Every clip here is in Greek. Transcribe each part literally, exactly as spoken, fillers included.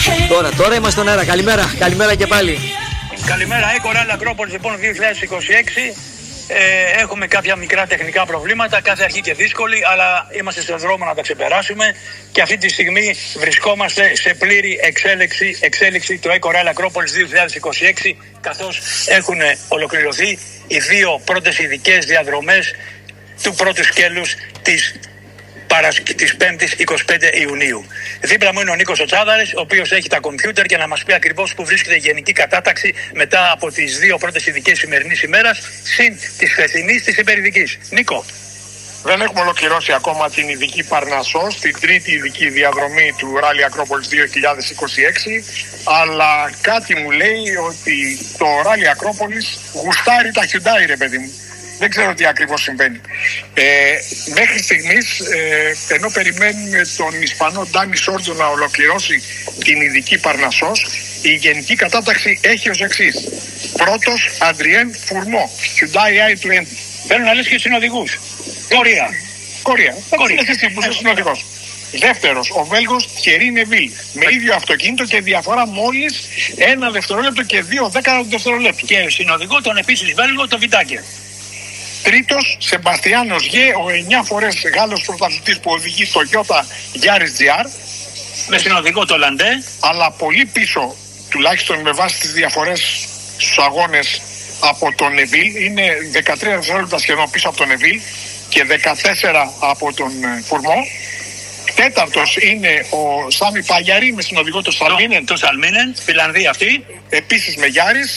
Τώρα, τώρα είμαστε στον αέρα. Καλημέρα, καλημέρα και πάλι. Καλημέρα, η Κοράλ Ακρόπολης λοιπόν δύο χιλιάδες είκοσι έξι. Ε, έχουμε κάποια μικρά τεχνικά προβλήματα, κάθε αρχή και δύσκολη, αλλά είμαστε στον δρόμο να τα ξεπεράσουμε και αυτή τη στιγμή βρισκόμαστε σε πλήρη εξέλιξη, εξέλιξη του Κοράλ Ακρόπολης δύο χιλιάδες είκοσι έξι, καθώς έχουν ολοκληρωθεί οι δύο πρώτες ειδικές διαδρομές του πρώτου σκέλους της της πέμπτης εικοστή πέμπτη Ιουνίου. Δίπλα μου είναι ο Νίκος ο Τσάδαρης, ο οποίος έχει τα κομπιούτερ και να μας πει ακριβώς που βρίσκεται η γενική κατάταξη μετά από τις δύο πρώτες ειδικές σημερινής ημέρας, συν της χθεσινής της υπερειδικής. Νίκο. Δεν έχουμε ολοκληρώσει ακόμα την ειδική Παρνασσός, την τρίτη ειδική διαδρομή του Ράλι Ακρόπολης δύο χιλιάδες είκοσι έξι, αλλά κάτι μου λέει ότι το Ράλι Ακρόπολης γουστάρει τα Hyundai, ρε παιδί μου. Δεν ξέρω τι ακριβώς συμβαίνει. Ε, μέχρι στιγμής, ε, ενώ περιμένουμε τον Ισπανό Ντάνι Σόρτζο να ολοκληρώσει την ειδική Παρνασσός, η γενική κατάταξη έχει ως εξής. Πρώτος, Αντριέν Φουρμό, Hyundai άι είκοσι. Θέλω να λες και συνοδηγούς. Κορία. Κορία. Κορία. Είναι εσύ που είσαι συνοδηγός. Δεύτερος, ο Βέλγος Θιερί Νεβίλ, με ίδιο αυτοκίνητο και διαφορά μόλις ένα δευτερόλεπτο και δύο δέκατα δευτερολέπτου. Και συνοδηγό τον επίσης Βέλγο, το Βιτάκερ. Τρίτος, Σεμπαστιάνος Γε, ο εννιά φορές Γάλλος πρωταθλητής που οδηγεί στο Toyota Yaris τζι αρ. Με συνοδηγό το Λαντέ. Αλλά πολύ πίσω, τουλάχιστον με βάση τις διαφορές στους αγώνες από τον Νεβίλ, είναι δεκατρία δευτερόλεπτα σχεδόν πίσω από τον Νεβίλ και δεκατέσσερα από τον Φουρμό. Τέταρτος είναι ο Σάμι Παγιαρή με συνοδηγό το Σαλμίνεν. Το Σαλμίνεν, Φιλανδή αυτή. Επίσης με Yaris,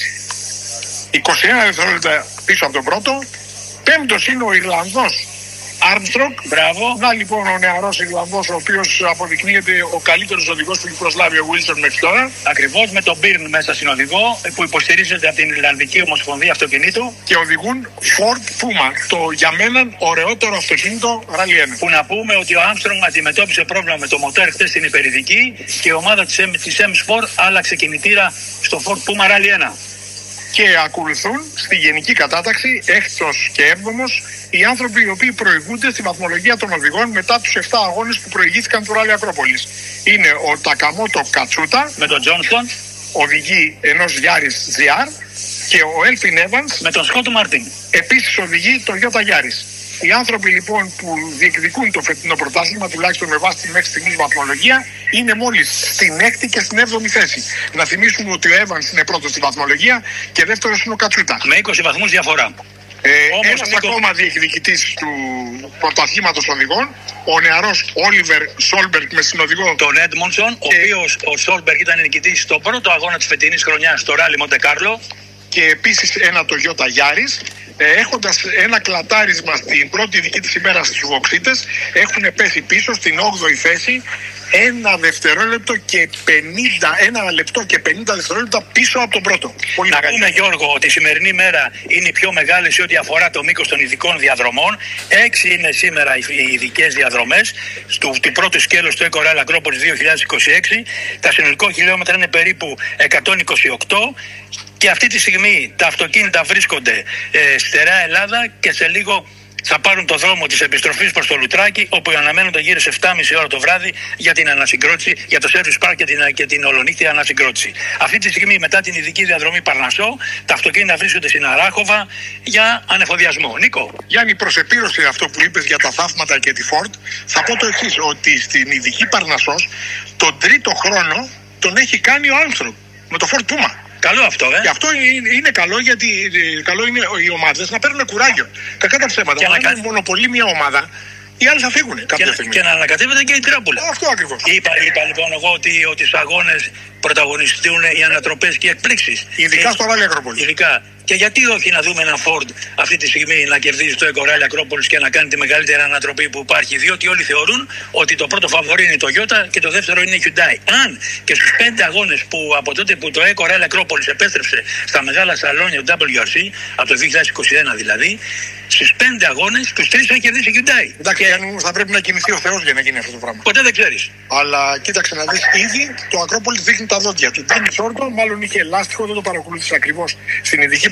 είκοσι ένα δευτερόλεπτα πίσω από τον πρώτο. Πέμπτος είναι ο Ιρλανδός Άρμστρονγκ. Μπράβο. Να λοιπόν ο νεαρός Ιρλανδός, ο οποίος αποδεικνύεται ο καλύτερος οδηγός που έχει προσλάβει ο Wilson μέχρι τώρα. Ακριβώς, με τον Μπίρν μέσα συνοδηγό, που υποστηρίζεται από την Ιρλανδική Ομοσπονδία Αυτοκινήτου. Και οδηγούν Ford Puma, το για μένα ωραιότερο αυτοκίνητο Rally ένα. Που να πούμε ότι ο Άρμστρονγκ αντιμετώπισε πρόβλημα με το μοτόρ χθες στην υπερειδική και η ομάδα της, της εμ σπορτ άλλαξε κινητήρα στο Ford Puma Rally ένα. Και ακολουθούν στη γενική κατάταξη, έκτος και έβδομος, οι άνθρωποι οι οποίοι προηγούνται στη βαθμολογία των οδηγών μετά τους επτά αγώνες που προηγήθηκαν του Ράλι Ακρόπολης. Είναι ο Τακαμότο Κατσούτα με τον Τζόνστον, οδηγεί ενός Yaris τζι αρ, και ο Έλφιν Εύανς με τον Σκότ Μάρτιν, επίσης οδηγεί το Toyota Yaris. Οι άνθρωποι λοιπόν που διεκδικούν το φετινό πρωτάθλημα, τουλάχιστον με βάση τη μέχρι στιγμής βαθμολογία, είναι μόλις στην έκτη και στην έβδομη θέση. Να θυμίσουμε ότι ο Εύανς είναι πρώτος στη βαθμολογία και δεύτερος είναι ο Κατσούτα. Με είκοσι βαθμούς διαφορά. Ε, ένας Νίκο... ακόμα διεκδικητής του πρωταθλήματος οδηγών, ο νεαρός Όλιβερ Σόλμπεργκ με συνοδηγό τον Έντμονσον, και... ο οποίος ο Σόλμπεργκ ήταν νικητής στο πρώτο αγώνα της φετινής χρονιάς στο Ράλι Μοντε Κάρλο. Και επίσης ένα Toyota Yaris. Έχοντας ένα κλατάρισμα στην πρώτη δική της ημέρα στους Βοξίτες, έχουν πέσει πίσω στην όγδοη θέση, ένα δευτερόλεπτο και πενήντα, ένα λεπτό και πενήντα δευτερόλεπτα πίσω από τον πρώτο. Πολύ να πούμε, Γιώργο, ότι η σημερινή μέρα είναι η πιο μεγάλη σε ό,τι αφορά το μήκος των ειδικών διαδρομών. Έξι είναι σήμερα οι ειδικές διαδρομές του, του πρώτου σκέλους του Κοράλ Ακρόπολης δύο χιλιάδες είκοσι έξι. Τα συνολικό χιλιόμετρα είναι περίπου εκατόν είκοσι οκτώ. Και αυτή τη στιγμή τα αυτοκίνητα βρίσκονται ε, στερεά Ελλάδα και σε λίγο θα πάρουν το δρόμο της επιστροφής προς το Λουτράκι, όπου αναμένονται γύρω σε επτά και μισή ώρα το βράδυ για την ανασυγκρότηση, για το service park και την, και την ολονύχτια ανασυγκρότηση. Αυτή τη στιγμή, μετά την ειδική διαδρομή Παρνασσό, τα αυτοκίνητα βρίσκονται στην Αράχοβα για ανεφοδιασμό. Νίκο. Γιάννη, προς επίρρωση αυτό που είπες για τα θαύματα και τη Ford, θα πω το εξής, ότι στην ειδική Παρνασσός τον τρίτο χρόνο τον έχει κάνει ο Άρμστρονγκ με το Ford Puma. Καλό αυτό, ε. Και αυτό είναι, είναι καλό, γιατί καλό είναι οι ομάδες να παίρνουν κουράγιο. Κακά τα ψέματα. Και αν ανακα... μονοπολεί μια ομάδα, οι άλλοι θα φύγουν κάποια και, στιγμή. Και να ανακατεύεται και η τράπουλα. Αυτό ακριβώς. Είπα, είπα λοιπόν εγώ ότι, ότι στους αγώνες πρωταγωνιστούν οι ανατροπές και οι εκπλήξεις. Ειδικά στο Ράλι Ακρόπολης. Ειδικά. Και γιατί όχι να δούμε έναν Ford αυτή τη στιγμή να κερδίζει το Κοράλ Ακρόπολης και να κάνει τη μεγαλύτερη ανατροπή που υπάρχει, διότι όλοι θεωρούν ότι το πρώτο φαβορί είναι το Toyota και το δεύτερο είναι η Hyundai. Αν και στους πέντε αγώνες που από τότε που το Κοράλ Ακρόπολης επέστρεψε στα μεγάλα σαλόνια του ντάμπλιου αρ σι, από το δύο χιλιάδες είκοσι ένα δηλαδή, στους πέντε αγώνες τους τρεις έχει κερδίσει η Hyundai. Εντάξει, και... θα πρέπει να κινηθεί ο Θεός για να γίνει αυτό το πράγμα. Ποτέ δεν ξέρεις. Αλλά κοίταξε να δεις, ήδη το Ακρόπολης δείχνει τα δόντια του. Ντάνι Σόρτον, μάλλον είχε λάστιχο, δεν το παρακολούθησε ακριβώς στην ειδική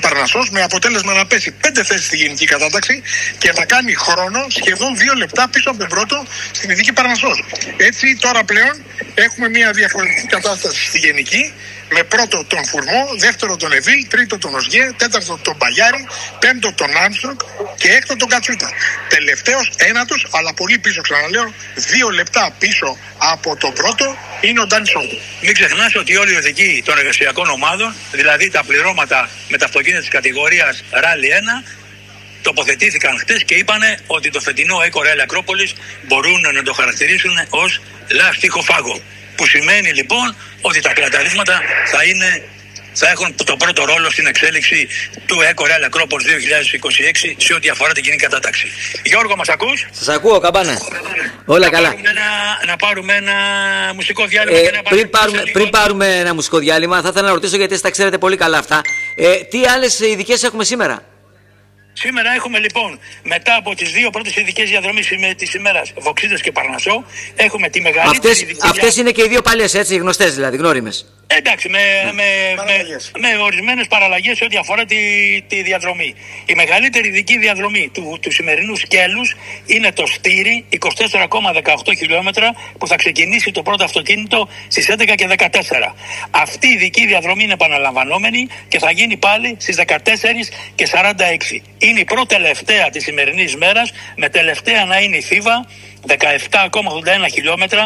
Παρνασσός, με αποτέλεσμα να πέσει πέντε θέσεις στη γενική κατάταξη και να κάνει χρόνο σχεδόν δύο λεπτά πίσω από τον πρώτο στην ειδική Παρνασσός. Έτσι τώρα πλέον έχουμε μια διαφορετική κατάσταση στη γενική, με πρώτο τον Φουρμό, δεύτερο τον Εβίλ, τρίτο τον Οσγέ, τέταρτο τον Μπαγιάρη, πέμπτο τον Άρμστρονγκ και έκτο τον Κατσούτα. Τελευταίος ένατος, αλλά πολύ πίσω, ξαναλέω, δύο λεπτά πίσω από τον πρώτο είναι ο Ντάνι Σόντο. Μην ξεχνάς ότι όλοι οι οδηγοί των εργασιακών ομάδων, δηλαδή τα πληρώματα με τα αυτοκίνητα της κατηγορίας Ράλι ένα, τοποθετήθηκαν χτες και είπανε ότι το φετινό Eco Rally Acropolis μπορούν να το χαρακτηρίσουν ως λαστιχοφάγο. Που σημαίνει λοιπόν ότι τα κλαταρίσματα θα, είναι, θα έχουν το πρώτο ρόλο στην εξέλιξη του Eco Rally Acropolis δύο χιλιάδες είκοσι έξι σε ό,τι αφορά την κοινή κατάταξη. Γιώργο, μας ακούς? Σας ακούω, Καμπάνα. Όλα να καλά. Πάρουμε ένα, να πάρουμε ένα μουσικό διάλειμμα. Ε, και να πριν, πάρουμε, πριν πάρουμε ένα μουσικό διάλειμμα, θα ήθελα να ρωτήσω, γιατί εσείς τα ξέρετε πολύ καλά αυτά. Ε, τι άλλες ειδικές έχουμε σήμερα? Σήμερα έχουμε λοιπόν, μετά από τις δύο πρώτες ειδικές διαδρομές της ημέρας, Βοξίδες και Παρνασσό, έχουμε τη μεγαλύτερη Αυτές, ειδική αυτές διαδρομή. είναι και οι δύο παλιές, έτσι, γνωστές δηλαδή, γνώριμες. Εντάξει, με, με, με, με ορισμένες παραλλαγές σε ό,τι αφορά τη, τη διαδρομή. Η μεγαλύτερη ειδική διαδρομή του, του σημερινού σκέλους είναι το Στήρι, είκοσι τέσσερα κόμμα δεκαοκτώ χιλιόμετρα, που θα ξεκινήσει το πρώτο αυτοκίνητο στις έντεκα και δεκατέσσερα. Αυτή η ειδική διαδρομή είναι επαναλαμβανόμενη και θα γίνει πάλι στις δεκατέσσερα και σαράντα έξι. Είναι η πρώτη τελευταία της σημερινής μέρας, με τελευταία να είναι η Θήβα, δεκαεπτά κόμμα ογδόντα ένα χιλιόμετρα,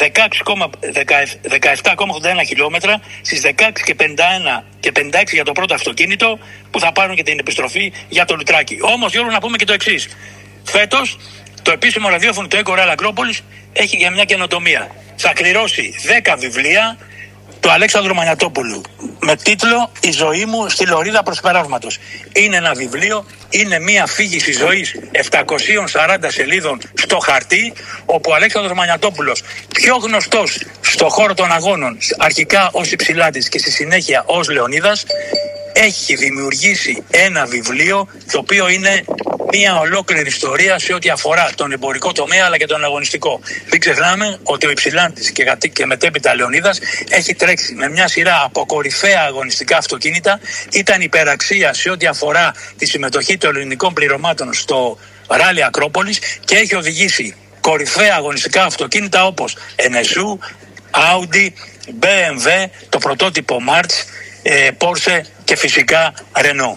δεκαεπτά κόμμα ογδόντα ένα χιλιόμετρα στις δεκαέξι και πενήντα ένα και πενήντα έξι για το πρώτο αυτοκίνητο, που θα πάρουν και την επιστροφή για το Λουτράκι. Όμως, Γιώργο, να πούμε και το εξής. Φέτος το επίσημο ραδιόφωνο του Eco Rally Acropolis έχει για μια καινοτομία. Θα κληρώσει δέκα βιβλία του Αλέξανδρου Μανιατόπουλου με τίτλο «Η ζωή μου στη λωρίδα προσπεράσματος». Είναι ένα βιβλίο, είναι μια αφήγηση ζωής επτακόσιες σαράντα σελίδων στο χαρτί, όπου ο Αλέξανδρος Μανιατόπουλος, πιο γνωστός στο χώρο των αγώνων, αρχικά ως Υψηλάτης και στη συνέχεια ως Λεωνίδας, έχει δημιουργήσει ένα βιβλίο το οποίο είναι μια ολόκληρη ιστορία σε ό,τι αφορά τον εμπορικό τομέα αλλά και τον αγωνιστικό. Μην ξεχνάμε ότι ο Υψηλάντης και, και μετέπειτα Λεωνίδας έχει τρέξει με μια σειρά από κορυφαία αγωνιστικά αυτοκίνητα, ήταν υπεραξία σε ό,τι αφορά τη συμμετοχή των ελληνικών πληρωμάτων στο Rally Acropolis και έχει οδηγήσει κορυφαία αγωνιστικά αυτοκίνητα όπως εν ες γιου, Audi, μπι εμ ντάμπλιου, το πρωτότυπο March, Porsche και φυσικά Renault.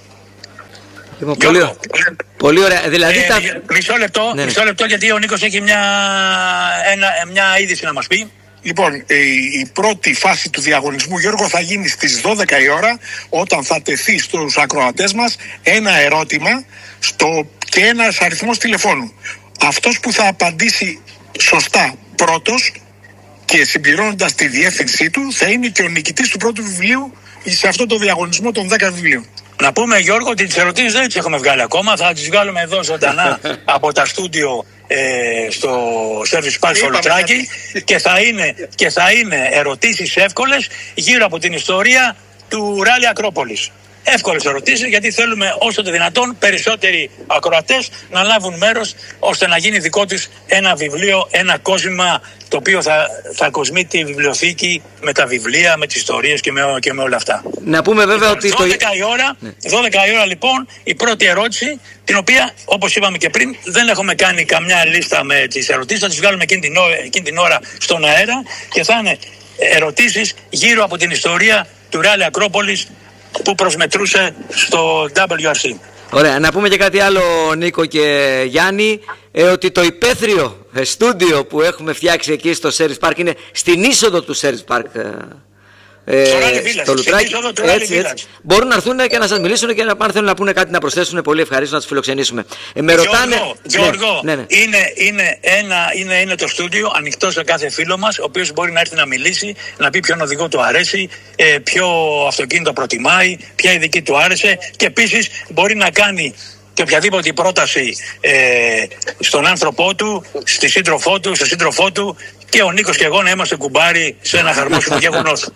Λοιπόν, πολύ, πολύ ωραία. Δηλαδή, ε, τα... μισό, λεπτό, ναι, μισό λεπτό, γιατί ο Νίκος έχει μια, ένα, μια είδηση να μας πει. Λοιπόν, η πρώτη φάση του διαγωνισμού, Γιώργο, θα γίνει στις δώδεκα η ώρα, όταν θα τεθεί στους ακροατές μας ένα ερώτημα στο, και ένας αριθμός τηλεφώνου. Αυτός που θα απαντήσει σωστά πρώτος και συμπληρώνοντας τη διεύθυνσή του, θα είναι και ο νικητής του πρώτου βιβλίου σε αυτό το διαγωνισμό των δέκα βιβλίων. Να πούμε, Γιώργο, ότι τις ερωτήσεις δεν τις έχουμε βγάλει ακόμα. Θα τις βγάλουμε εδώ ζωντανά από τα στούντιο ε, στο Service Park στο Λουτράκι και θα είναι, και θα είναι ερωτήσεις εύκολες γύρω από την ιστορία του Rally Acropolis. Εύκολες ερωτήσεις, γιατί θέλουμε όσο το δυνατόν περισσότεροι ακροατές να λάβουν μέρος, ώστε να γίνει δικό τους ένα βιβλίο, ένα κόσμημα το οποίο θα, θα κοσμεί τη βιβλιοθήκη με τα βιβλία, με τις ιστορίες και με, και με όλα αυτά. Να πούμε βέβαια ότι δώδεκα το... η ώρα, ναι. δώδεκα η ώρα λοιπόν η πρώτη ερώτηση, την οποία όπως είπαμε και πριν δεν έχουμε κάνει καμιά λίστα με τις ερωτήσεις, θα τις βγάλουμε εκείνη την ώρα, εκείνη την ώρα στον αέρα και θα είναι ερωτήσεις γύρω από την ιστορία του Rally Acropolis που προσμετρούσε στο ντάμπλιου αρ σι. Ωραία, να πούμε και κάτι άλλο, Νίκο και Γιάννη, ε, ότι το υπαίθριο ε, στούντιο που έχουμε φτιάξει εκεί στο Service Park είναι στην είσοδο του Service Park, ε, στο, στο Λουτράκι. Έτσι, έτσι. Μπορούν να έρθουν και να σας μιλήσουν και αν θέλουν να πούνε κάτι να προσθέσουν, πολύ ευχαρίστω να τους φιλοξενήσουμε. Ε, με ρωτάνε... Γιώργο, Γιώργο ναι, ναι, ναι. Είναι, είναι, ένα, είναι, είναι το στούντιο ανοιχτό σε κάθε φίλο μας, ο οποίος μπορεί να έρθει να μιλήσει, να πει ποιον οδηγό του αρέσει, ε, ποιο αυτοκίνητο προτιμάει, ποια ειδική του άρεσε και επίσης μπορεί να κάνει και οποιαδήποτε πρόταση ε, στον άνθρωπό του, στη σύντροφό του, στο σύντροφό του, και ο Νίκος και εγώ να είμαστε κουμπάρι σε ένα χαρμόσυνο γεγονός.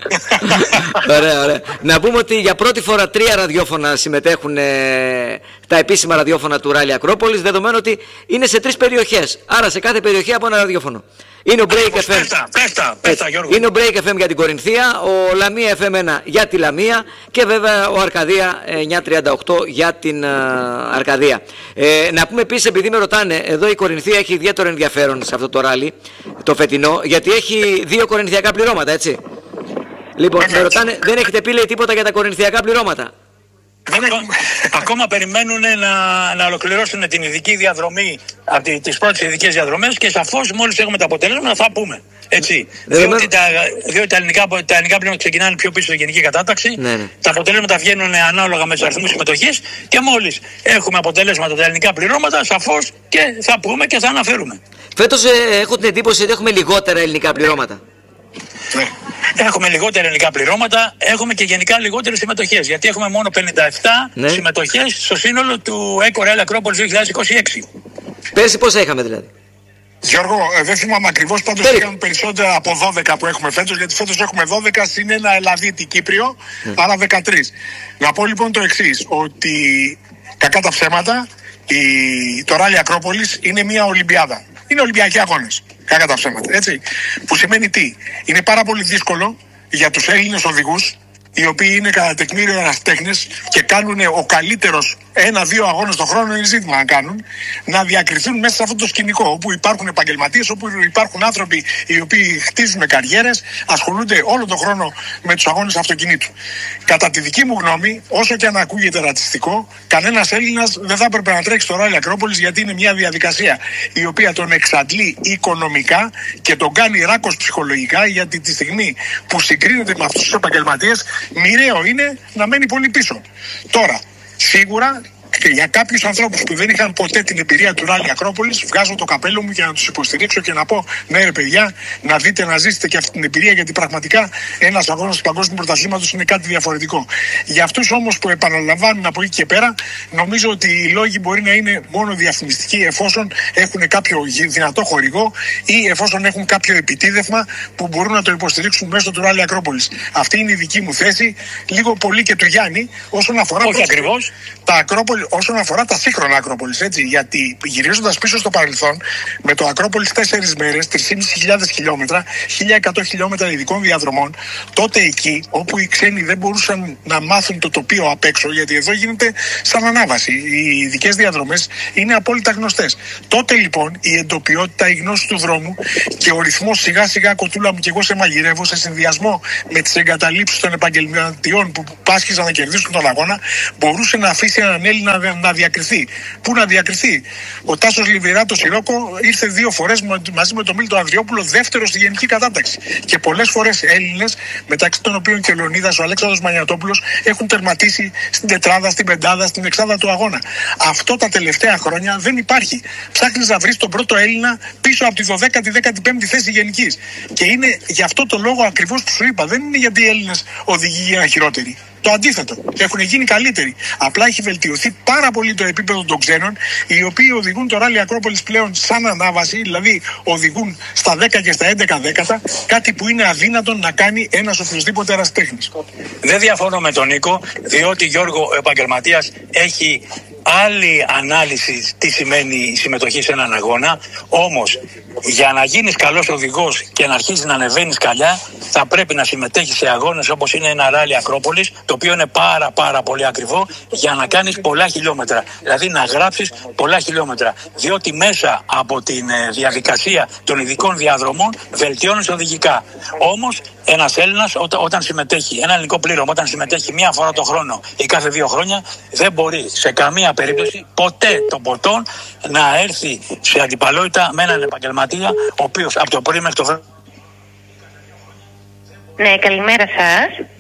Ωραία, ωραία. Να πούμε ότι για πρώτη φορά τρία ραδιόφωνα συμμετέχουν, ε, τα επίσημα ραδιόφωνα του Rally Acropolis, δεδομένου ότι είναι σε τρεις περιοχές. Άρα σε κάθε περιοχή από ένα ραδιόφωνο. Είναι ο Break εφ εμ. Πέστα, πέστα, πέστα, Γιώργο. Είναι ο Break εφ εμ για την Κορινθία, ο Λαμία εφ εμ ένα για τη Λαμία και βέβαια ο Αρκαδία εννιακόσια τριάντα οκτώ για την uh, Αρκαδία. Ε, να πούμε επίσης, επειδή με ρωτάνε, εδώ η Κορινθία έχει ιδιαίτερο ενδιαφέρον σε αυτό το ράλι, το φετινό, γιατί έχει δύο κορινθιακά πληρώματα, έτσι. Λοιπόν, με ρωτάνε, δεν έχετε πει λέει τίποτα για τα κορινθιακά πληρώματα? Δεν έχουμε. Ακόμα περιμένουν να, να ολοκληρώσουν την ειδική διαδρομή από τις πρώτες ειδικές διαδρομές και σαφώς μόλις έχουμε τα αποτελέσματα θα πούμε. Έτσι. Διότι, τα, διότι τα ελληνικά, τα ελληνικά πλέον ξεκινάνε πιο πίσω στη γενική κατάταξη. Ναι, ναι. Τα αποτελέσματα βγαίνουν ανάλογα με τους αριθμούς συμμετοχής και μόλις έχουμε αποτελέσματα τα ελληνικά πληρώματα, σαφώς και θα πούμε και θα αναφέρουμε. Φέτος ε, έχω την εντύπωση ότι έχουμε λιγότερα ελληνικά πληρώματα. Ναι. Έχουμε λιγότερα ελληνικά πληρώματα, έχουμε και γενικά λιγότερες συμμετοχές. Γιατί έχουμε μόνο πενήντα επτά ναι. συμμετοχές στο σύνολο του Eco Rally Acropolis δύο χιλιάδες είκοσι έξι. Πέρσι πόσα είχαμε δηλαδή? Γιώργο, ε, δεν θυμάμαι ακριβώς, πάντως είχαμε περισσότερα από δώδεκα που έχουμε φέτος, γιατί φέτος έχουμε δώδεκα συν ένα Ελλαδίτη Κύπριο, mm. άρα δεκατρία. Να πω λοιπόν το εξής, ότι κακά τα ψέματα, η, το Rally Acropolis είναι μια Ολυμπιάδα. Είναι Ολυμπιακοί αγώνες. Κακά τα ψέματα. Έτσι. Που σημαίνει τι? Είναι πάρα πολύ δύσκολο για τους Έλληνες οδηγούς, οι οποίοι είναι κατά τεκμήριο ερασιτέχνες και κάνουν ο καλύτερος ένα-δύο αγώνες το χρόνο, είναι ζήτημα να κάνουν, να διακριθούν μέσα σε αυτό το σκηνικό όπου υπάρχουν επαγγελματίες, όπου υπάρχουν άνθρωποι οι οποίοι χτίζουν καριέρες, ασχολούνται όλο τον χρόνο με τους αγώνες αυτοκινήτου. Κατά τη δική μου γνώμη, όσο και αν ακούγεται ρατσιστικό, κανένας Έλληνας δεν θα έπρεπε να τρέξει στο Rally Acropolis, γιατί είναι μια διαδικασία η οποία τον εξαντλεί οικονομικά και τον κάνει ράκος ψυχολογικά, γιατί τη στιγμή που συγκρίνεται με αυτούς τους επαγγελματίες, μοιραίο είναι να μένει πολύ πίσω. Τώρα, σίγουρα και για κάποιους ανθρώπους που δεν είχαν ποτέ την εμπειρία του Rally Acropolis, βγάζω το καπέλο μου για να τους υποστηρίξω και να πω: ναι, ρε παιδιά, να δείτε, να ζήσετε και αυτή την εμπειρία, γιατί πραγματικά ένας αγώνας του Παγκόσμιου Πρωταθλήματος είναι κάτι διαφορετικό. Για αυτούς όμως που επαναλαμβάνουν από εκεί και πέρα, νομίζω ότι οι λόγοι μπορεί να είναι μόνο διαφημιστικοί, εφόσον έχουν κάποιο δυνατό χορηγό ή εφόσον έχουν κάποιο επιτίδευμα που μπορούν να το υποστηρίξουν μέσω του Rally Acropolis. Αυτή είναι η δική μου θέση, λίγο πολύ και του Γιάννη, όσον αφορά. Όχι ακριβώς. Τα Acropolis. Όσον αφορά τα σύγχρονα Ακρόπολης, έτσι, γιατί γυρίζοντας πίσω στο παρελθόν, με το Ακρόπολης τέσσερις μέρες, τρεις χιλιάδες πεντακόσια χιλιόμετρα, χίλια εκατό χιλιόμετρα ειδικών διαδρομών, τότε εκεί όπου οι ξένοι δεν μπορούσαν να μάθουν το τοπίο απ' έξω, γιατί εδώ γίνεται σαν ανάβαση, οι ειδικές διαδρομές είναι απόλυτα γνωστές. Τότε λοιπόν η εντοπιότητα, η γνώση του δρόμου και ο ρυθμός σιγά σιγά, κοτούλα μου, και εγώ σε μαγειρεύω, σε συνδυασμό με τις εγκαταλείψεις των επαγγελματιών που πάσχησαν να κερδίσουν τον αγώνα, μπορούσε να αφήσει έναν Έλληνα Να, να διακριθεί. Πού να διακριθεί? Ο Τάσος Λιβεράτος Σιρόκο ήρθε δύο φορές μαζί με τον Μίλτο Ανδριόπουλο δεύτερο στη γενική κατάταξη. Και πολλές φορές Έλληνες, μεταξύ των οποίων και ο Λεωνίδας, ο Αλέξανδρος Μανιατόπουλος, έχουν τερματίσει στην τετράδα, στην πεντάδα, στην εξάδα του αγώνα. Αυτό τα τελευταία χρόνια δεν υπάρχει. Ψάχνεις να βρεις τον πρώτο Έλληνα πίσω από τη δωδέκατη δέκατη πέμπτη θέση γενικής. Και είναι γι' αυτό το λόγο ακριβώς που σου είπα. Δεν είναι γιατί οι Έλληνες οδηγοί γίνανε χειρότεροι. Το αντίθετο. Έχουν γίνει καλύτεροι. Απλά έχει βελτιωθεί πάρα πολύ το επίπεδο των ξένων, οι οποίοι οδηγούν το Rally Acropolis πλέον σαν ανάβαση, δηλαδή οδηγούν στα δέκα και στα έντεκα δέκατα, κάτι που είναι αδύνατο να κάνει ένας οποιοσδήποτε ερασιτέχνης. Δεν διαφωνώ με τον Νίκο, διότι Γιώργο, ο επαγγελματίας έχει άλλη ανάλυση τι σημαίνει η συμμετοχή σε έναν αγώνα. Όμως, για να γίνεις καλός οδηγός και να αρχίσεις να ανεβαίνεις καλιά, θα πρέπει να συμμετέχεις σε αγώνες όπως είναι ένα Rally Acropolis, το οποίο είναι πάρα πάρα πολύ ακριβό, για να κάνεις πολλά χιλιόμετρα. Δηλαδή να γράψεις πολλά χιλιόμετρα. Διότι μέσα από τη διαδικασία των ειδικών διαδρομών βελτιώνεις οδηγικά. Όμως, ένας Έλληνας ό, όταν συμμετέχει, ένα ελληνικό πλήρωμα, όταν συμμετέχει μία φορά το χρόνο ή κάθε δύο χρόνια, δεν μπορεί σε καμία περίπτωση ποτέ το ποτόν να έρθει σε αντιπαλότητα με έναν επαγγελματία, ο οποίος από το πρωί μέχρι το βράδυ. Ναι, καλημέρα σας.